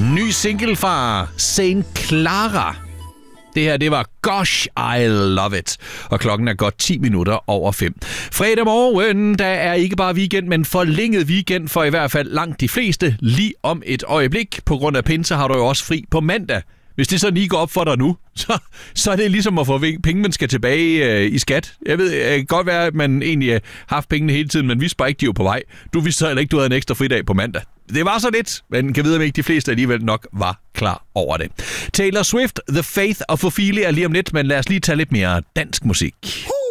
Ny single fra St. Clara. Det her, det var Gosh, I Love It. Og klokken er godt 10 minutter over 5. Fredag morgen, der er ikke bare weekend, men forlænget weekend for i hvert fald langt de fleste. Lige om et øjeblik. På grund af pinse har du jo også fri på mandag. Hvis det så lige går op for dig nu, så er det ligesom at få penge, man skal tilbage i skat. Jeg ved, det kan godt være, at man egentlig har haft pengene hele tiden, men vidste bare ikke, de var på vej. Du vidste så heller ikke, du havde en ekstra fridag på mandag. Det var så lidt, men kan vide, om ikke de fleste alligevel nok var klar over det. Taylor Swift, The Faith of Ophelia lige om lidt, men lad os lige tage lidt mere dansk musik.